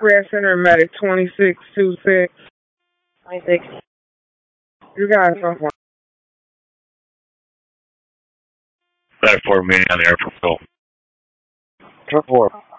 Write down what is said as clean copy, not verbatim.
Prayer Center, Medic 2626. 26. You got something. That 4 meeting on the airport. Truck 4.